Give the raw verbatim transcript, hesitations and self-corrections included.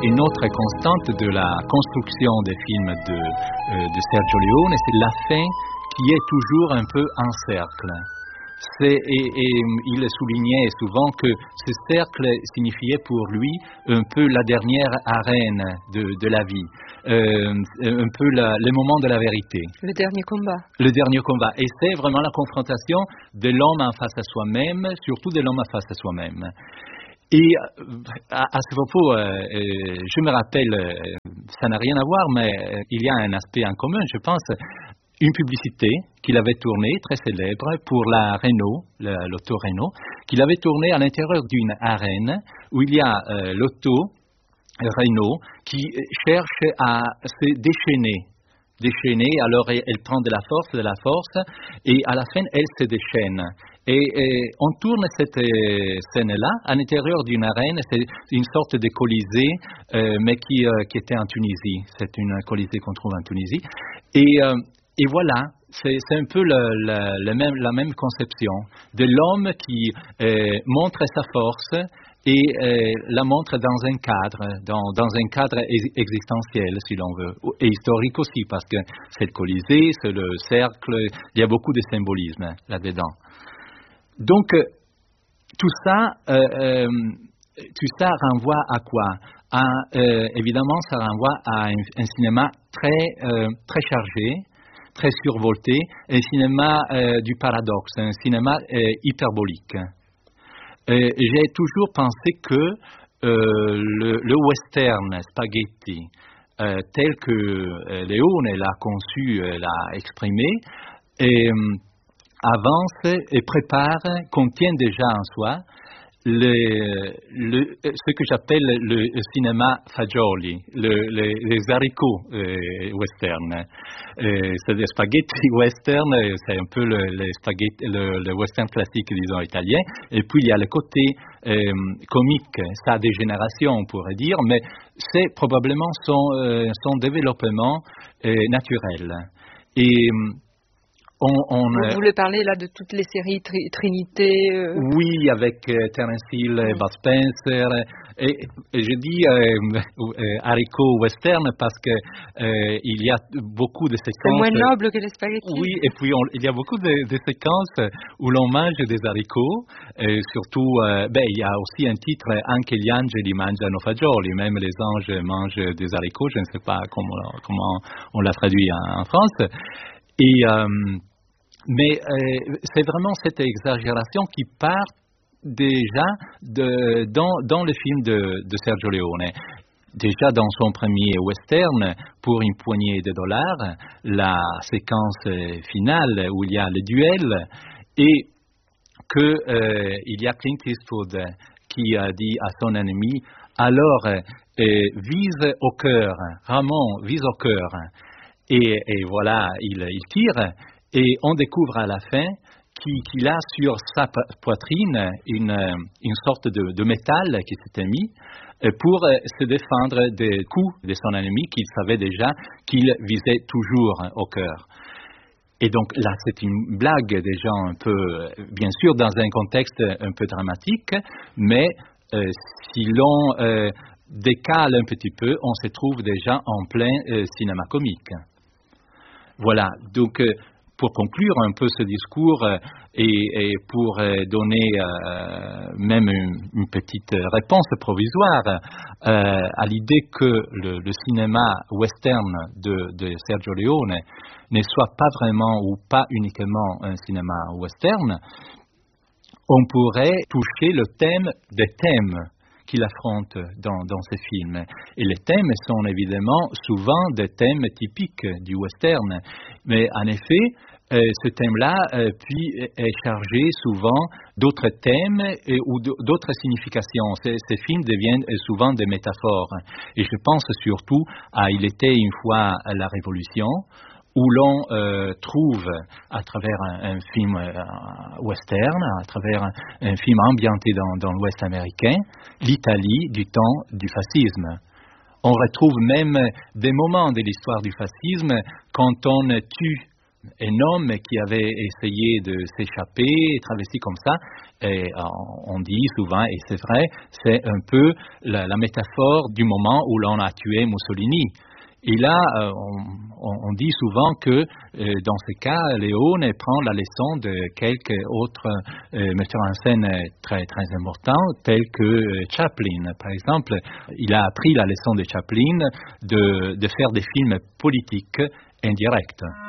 une autre constante de la construction des films de, euh, de Sergio Leone, c'est la fin qui est toujours un peu en cercle. C'est, et, et il soulignait souvent que ce cercle signifiait pour lui un peu la dernière arène de, de la vie, euh, un peu la, le moment de la vérité. Le dernier combat. Le dernier combat. Et c'est vraiment la confrontation de l'homme en face à soi-même, surtout de l'homme en face à soi-même. Et à, à ce propos, euh, euh, je me rappelle, euh, ça n'a rien à voir, mais euh, il y a un aspect en commun, je pense. Une publicité qu'il avait tournée, très célèbre, pour la Renault, la, l'auto Renault, qu'il avait tournée à l'intérieur d'une arène où il y a euh, l'auto Renault qui cherche à se déchaîner. Déchaîner, alors elle, elle prend de la force, de la force, et à la fin, elle se déchaîne. Et, et on tourne cette euh, scène-là à l'intérieur d'une arène, c'est une sorte de colisée, euh, mais qui, euh, qui était en Tunisie. C'est une colisée qu'on trouve en Tunisie. Et... Euh, Et voilà, c'est, c'est un peu le, le, le même, la même conception de l'homme qui euh, montre sa force et euh, la montre dans un cadre, dans, dans un cadre ex- existentiel, si l'on veut, et historique aussi, parce que c'est le Colisée, c'est le cercle, il y a beaucoup de symbolisme là-dedans. Donc, tout ça, euh, euh, tout ça renvoie à quoi? À, euh, évidemment, ça renvoie à un, un cinéma très, euh, très chargé, très survolté, un cinéma euh, du paradoxe, un cinéma euh, hyperbolique. Euh, j'ai toujours pensé que euh, le, le western spaghetti, euh, tel que euh, Leone l'a conçu, euh, l'a exprimé, et, euh, avance et prépare, contient déjà en soi Le, le, ce que j'appelle le cinéma fagioli, le, le, les haricots euh, western. Euh, c'est des spaghetti western, c'est un peu le, le, spaghetti, le, le western classique, disons, italien. Et puis il y a le côté euh, comique, sa dégénération, on pourrait dire, mais c'est probablement son, euh, son développement euh, naturel. Et On, on, Vous voulez parler là de toutes les séries tri- Trinité euh... Oui, avec euh, Terence Hill, mm. Bud Spencer. Et, et je dis euh, euh, haricots western parce que euh, il y a beaucoup de séquences. C'est moins noble que les spaghettis. Oui, et puis on, il y a beaucoup de, de séquences où l'on mange des haricots. Et surtout, euh, ben il y a aussi un titre Anche gli angeli mangiano fagioli. Même les anges mangent des haricots. Je ne sais pas comment comment on l'a traduit en, en France. Et, euh, mais euh, c'est vraiment cette exagération qui part déjà de, dans, dans le film de, de Sergio Leone. Déjà dans son premier western, pour une poignée de dollars, la séquence finale où il y a le duel, et qu'il euh, y a Clint Eastwood qui a dit à son ennemi, alors euh, vise au cœur, Ramon, vise au cœur. Et, et voilà, il, il tire, et on découvre à la fin qu'il, qu'il a sur sa poitrine une, une sorte de, de métal qui s'était mis pour se défendre des coups de son ennemi qu'il savait déjà qu'il visait toujours au cœur. Et donc là, c'est une blague déjà un peu, bien sûr, dans un contexte un peu dramatique, mais euh, si l'on euh, décale un petit peu, on se trouve déjà en plein euh, cinéma comique. Voilà, donc euh, pour conclure un peu ce discours euh, et, et pour euh, donner euh, même une, une petite réponse provisoire euh, à l'idée que le, le cinéma western de, de Sergio Leone ne soit pas vraiment ou pas uniquement un cinéma western, on pourrait toucher le thème des thèmes qu'il affronte dans, dans ces films. Et les thèmes sont évidemment souvent des thèmes typiques du western. Mais en effet, euh, ce thème-là euh, puis est chargé souvent d'autres thèmes et, ou d'autres significations. Ces, ces films deviennent souvent des métaphores. Et je pense surtout à Il était une fois la Révolution, où l'on euh, trouve, à travers un, un film euh, western, à travers un, un film ambienté dans, dans l'Ouest américain, l'Italie du temps du fascisme. On retrouve même des moments de l'histoire du fascisme quand on tue un homme qui avait essayé de s'échapper, travesti comme ça, et on dit souvent, et c'est vrai, c'est un peu la, la métaphore du moment où l'on a tué Mussolini. Et là, euh, on, on dit souvent que euh, dans ce cas, Leone prend la leçon de quelques autres euh, metteurs en scène très, très importants, tels que euh, Chaplin. Par exemple, il a appris la leçon de Chaplin de, de faire des films politiques indirects.